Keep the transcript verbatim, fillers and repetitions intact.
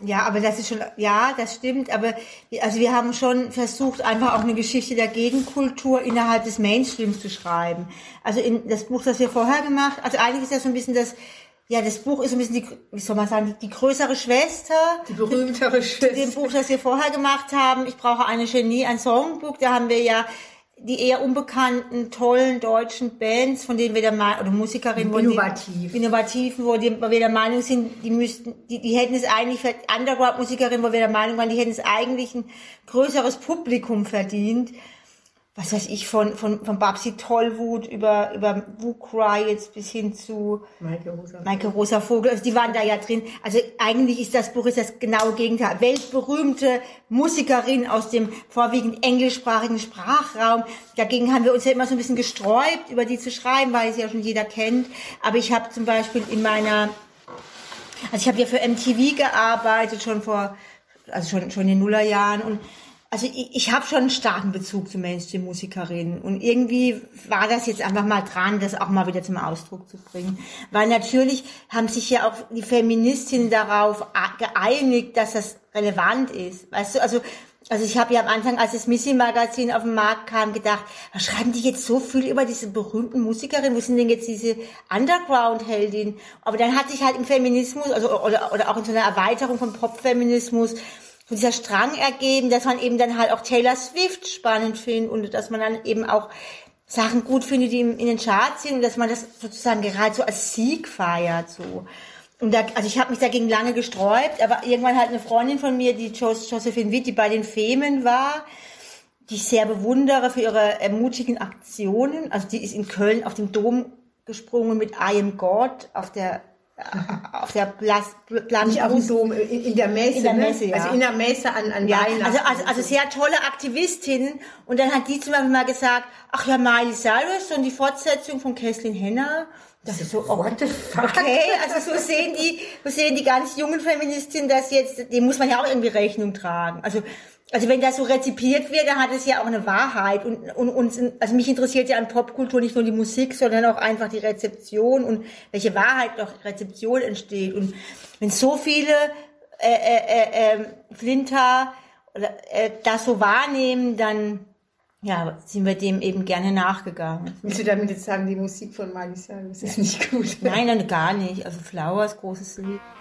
Ja, aber das ist schon, ja, das stimmt, aber also wir haben schon versucht, einfach auch eine Geschichte der Gegenkultur innerhalb des Mainstreams zu schreiben. Also in das Buch, das wir vorher gemacht, also eigentlich ist das so ein bisschen das, ja, das Buch ist so ein bisschen die, wie soll man sagen, die, die größere Schwester. Die berühmtere Schwester. Dem Buch, das wir vorher gemacht haben, Ich brauche eine Genie, ein Songbook, da haben wir ja die eher unbekannten, tollen deutschen Bands, von denen wir der Meinung, oder Musikerinnen, innovativ. Die, innovativen, wo, die, wo wir der Meinung sind, die müssten, die, die hätten es eigentlich, Underground-Musikerinnen, wo wir der Meinung waren, die hätten es eigentlich ein größeres Publikum verdient. Was weiß ich, von, von, von Babsi Tollwut über, über Wu Cry jetzt bis hin zu Maike Rosa. Maike Rosa Vogel, also die waren da ja drin. Also eigentlich ist das Buch ist das genaue Gegenteil. Weltberühmte Musikerin aus dem vorwiegend englischsprachigen Sprachraum. Dagegen haben wir uns ja immer so ein bisschen gesträubt, über die zu schreiben, weil es ja schon jeder kennt. Aber ich habe zum Beispiel in meiner, also ich habe ja für M T V gearbeitet, schon vor, also schon, schon in den Nullerjahren und also ich, ich habe schon einen starken Bezug zu Mainstream-Musikerinnen und irgendwie war das jetzt einfach mal dran, das auch mal wieder zum Ausdruck zu bringen. Weil natürlich haben sich ja auch die Feministinnen darauf geeinigt, dass das relevant ist. Weißt du, also also ich habe ja am Anfang, als das Missy-Magazin auf den Markt kam, gedacht, was schreiben die jetzt so viel über diese berühmten Musikerinnen? Wo sind denn jetzt diese Underground-Heldinnen? Aber dann hat sich halt im Feminismus, also oder oder auch in so einer Erweiterung vom Pop-Feminismus von dieser Strang ergeben, dass man eben dann halt auch Taylor Swift spannend findet und dass man dann eben auch Sachen gut findet, die in den Charts sind und dass man das sozusagen gerade so als Sieg feiert, so. Und da, also ich habe mich dagegen lange gesträubt, aber irgendwann halt eine Freundin von mir, die Josephine Witt, die bei den Femen war, die ich sehr bewundere für ihre ermutigen Aktionen. Also die ist in Köln auf dem Dom gesprungen mit I Am God auf der auf der Blas, Blas, nicht auf dem Dom, in, in der Messe, in der Messe, ne? ja. Also in der Messe an, an ja, Weihnachten. Also, also, also sehr tolle Aktivistinnen. Und dann hat die zum Beispiel mal gesagt, ach ja, Miley Cyrus und die Fortsetzung von Kathleen Henner. Das ist so, oh, what the fuck? Okay, also so sehen die, so sehen die ganz jungen Feministinnen das jetzt, dem muss man ja auch irgendwie Rechnung tragen. Also, Also wenn das so rezipiert wird, dann hat es ja auch eine Wahrheit und, und, und also mich interessiert ja an Popkultur nicht nur die Musik, sondern auch einfach die Rezeption und welche Wahrheit durch Rezeption entsteht. Und wenn so viele äh, äh, äh, Flinter oder, äh, das so wahrnehmen, dann ja, sind wir dem eben gerne nachgegangen. Willst du damit jetzt sagen, die Musik von Miley Cyrus ist nicht gut? Nein, nein, gar nicht. Also Flowers, großes Lied.